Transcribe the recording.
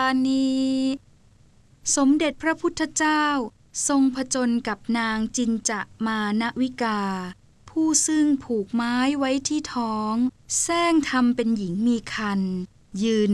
นิสมเด็จพระพุทธเจ้าทรงผจญกับนางจินจะมานวิกาผู้ซึ่งผูกไม้ไว้ที่ท้องแซงทำเป็นหญิงมีครรภ์ยืน